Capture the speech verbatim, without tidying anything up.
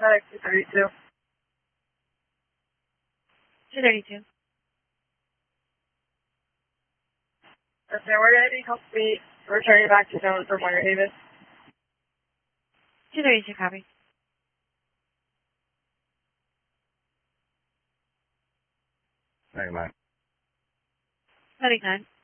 FedEx two thirty-two. two thirty-two. If there were any help me returning back to zone from Winter Haven. two thirty-two, copy. ninety-nine. ninety-nine.